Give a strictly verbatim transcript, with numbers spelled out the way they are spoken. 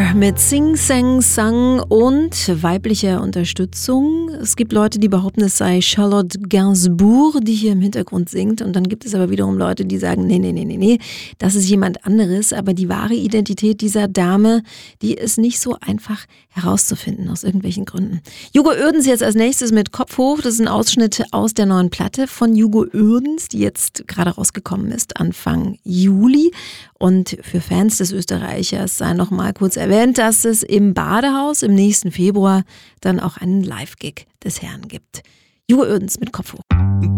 Fire mit Sing Sang Sang und weiblicher Unterstützung. Es gibt Leute, die behaupten, es sei Charlotte Gainsbourg, die hier im Hintergrund singt. Und dann gibt es aber wiederum Leute, die sagen, nee, nee, nee, nee, nee, das ist jemand anderes. Aber die wahre Identität dieser Dame, die ist nicht so einfach herauszufinden, aus irgendwelchen Gründen. Hugo Oerdens jetzt als nächstes mit Kopf hoch. Das ist ein Ausschnitt aus der neuen Platte von Hugo Oerdens, die jetzt gerade rausgekommen ist, Anfang Juli. Und für Fans des Österreichers sei noch mal kurz erwähnt, dass es im Badehaus im nächsten Februar dann auch einen Live-Gig des Herrn gibt. Hugo Oerdens mit Kopf hoch.